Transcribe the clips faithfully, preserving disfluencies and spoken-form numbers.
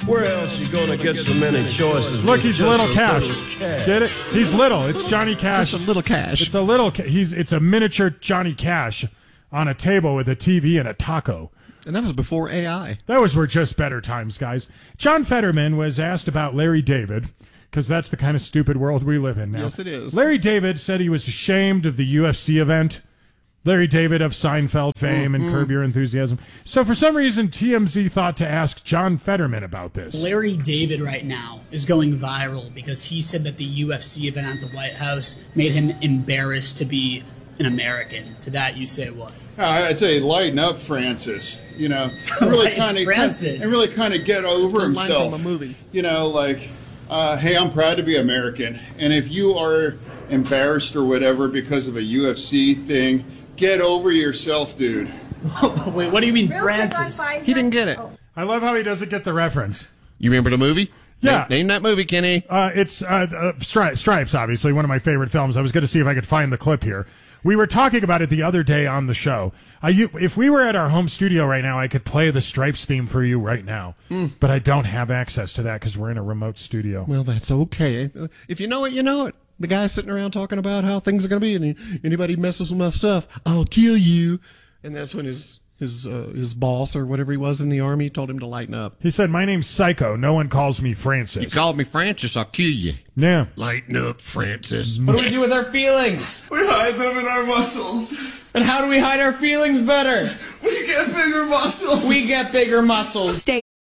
Where else you gonna get so many choices? Look, he's Little Cash. Little Cash. Get it? He's little. It's Johnny Cash. Just a little Cash. It's a little. He's. It's a miniature Johnny Cash on a table with a T V and a taco. And that was before A I. Those were just better times, guys. John Fetterman was asked about Larry David, because that's the kind of stupid world we live in now. Yes, it is. Larry David said he was ashamed of the U F C event. Larry David of Seinfeld fame mm-hmm. and Curb Your Enthusiasm. So for some reason, T M Z thought to ask John Fetterman about this. Larry David right now is going viral because he said that the U F C event at the White House made him embarrassed to be an American. To that, you say what? I'd say lighten up, Francis. You know, and really kind of and really kind of get over It's a line himself. from a movie. You know, like, uh, hey, I'm proud to be American, and if you are embarrassed or whatever because of a U F C thing, get over yourself, dude. Wait, what do you mean, Francis? He didn't get it. I love how he doesn't get the reference. You remember the movie? Yeah. Name, name that movie, Kenny. Uh, it's uh, uh, Stri- Stripes, obviously, one of my favorite films. I was going to see if I could find the clip here. We were talking about it the other day on the show. I, you, if we were at our home studio right now, I could play the Stripes theme for you right now. Mm. But I don't have access to that because we're in a remote studio. Well, that's okay. If you know it, you know it. The guy sitting around talking about how things are going to be, and anybody messes with my stuff, I'll kill you. And that's when his his uh, his boss or whatever he was in the army told him to lighten up. He said, "My name's Psycho. No one calls me Francis." You called me Francis, I'll kill you. Yeah. Lighten up, Francis. What do we do with our feelings? We hide them in our muscles. And how do we hide our feelings better? We get bigger muscles. We get bigger muscles. Stay.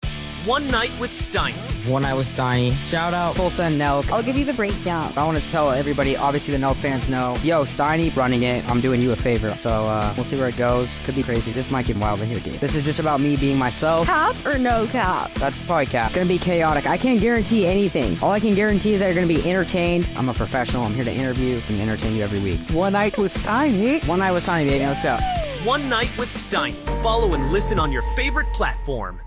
One Night with Steiny. One Night with Steiny. Shout out Tulsa and Nelk. I'll give you the breakdown. I want to tell everybody, obviously the Nelk fans know, yo, Steiny running it. I'm doing you a favor. So uh, we'll see where it goes. Could be crazy. This might get wild in here, dude. This is just about me being myself. Cap or no cap? That's probably cap. Gonna be chaotic. I can't guarantee anything. All I can guarantee is that you're gonna be entertained. I'm a professional. I'm here to interview and entertain you every week. One Night with Steiny. One Night with Steiny, baby. Let's go. One Night with Steiny. Follow and listen on your favorite platform.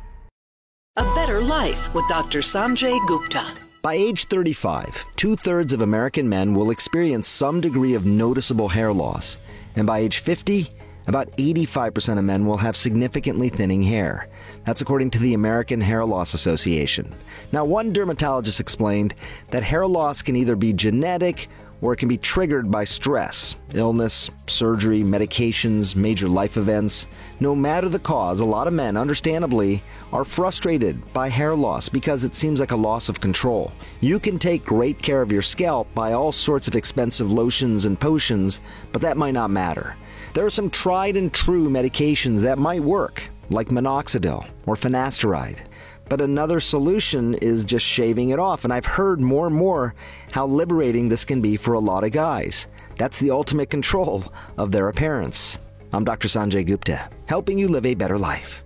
A Better Life with Doctor Sanjay Gupta. By age thirty-five, two-thirds of American men will experience some degree of noticeable hair loss. And by age fifty, about eighty-five percent of men will have significantly thinning hair. That's according to the American Hair Loss Association. Now, one dermatologist explained that hair loss can either be genetic or it can be triggered by stress, illness, surgery, medications, major life events. No matter the cause, a lot of men, understandably, are frustrated by hair loss because it seems like a loss of control. You can take great care of your scalp by all sorts of expensive lotions and potions, but that might not matter. There are some tried and true medications that might work, like minoxidil or finasteride. But another solution is just shaving it off, and I've heard more and more how liberating this can be for a lot of guys. That's the ultimate control of their appearance. I'm Doctor Sanjay Gupta, helping you live a better life.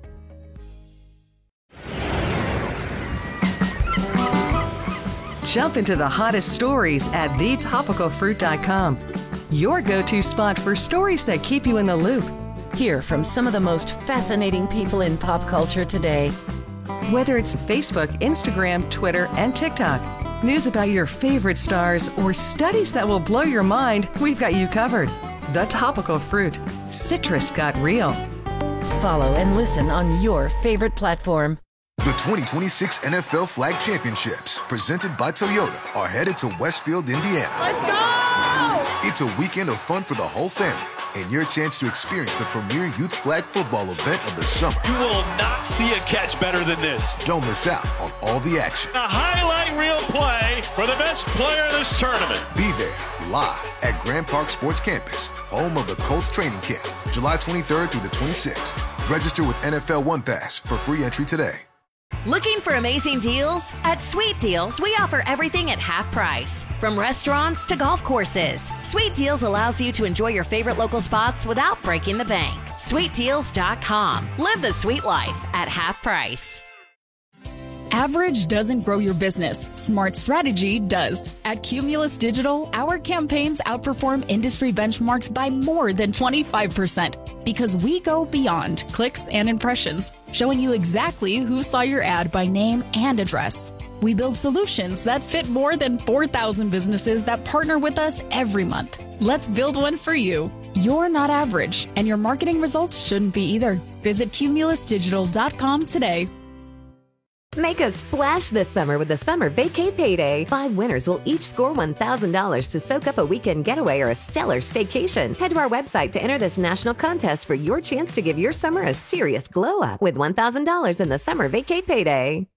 Jump into the hottest stories at the topical fruit dot com. Your go-to spot for stories that keep you in the loop. Hear from some of the most fascinating people in pop culture today. Whether it's Facebook, Instagram, Twitter, and TikTok, news about your favorite stars, or studies that will blow your mind, we've got you covered. The Topical Fruit. Citrus got real. Follow and listen on your favorite platform. The twenty twenty-six N F L Flag Championships, presented by Toyota, are headed to Westfield, Indiana. Let's go! It's a weekend of fun for the whole family, and your chance to experience the premier youth flag football event of the summer. You will not see a catch better than this. Don't miss out on all the action. A highlight reel play for the best player in this tournament. Be there, live at Grand Park Sports Campus, home of the Colts training camp, July twenty-third through the twenty-sixth. Register with N F L One Pass for free entry today. Looking for amazing deals? At Sweet Deals, we offer everything at half price. From restaurants to golf courses, Sweet Deals allows you to enjoy your favorite local spots without breaking the bank. sweet deals dot com. Live the sweet life at half price. Average doesn't grow your business. Smart strategy does. At Cumulus Digital, our campaigns outperform industry benchmarks by more than twenty-five percent because we go beyond clicks and impressions, showing you exactly who saw your ad by name and address. We build solutions that fit more than four thousand businesses that partner with us every month. Let's build one for you. You're not average, and your marketing results shouldn't be either. Visit cumulus digital dot com today. Make a splash this summer with the Summer Vacay Payday. Five winners will each score one thousand dollars to soak up a weekend getaway or a stellar staycation. Head to our website to enter this national contest for your chance to give your summer a serious glow up with one thousand dollars in the Summer Vacay Payday.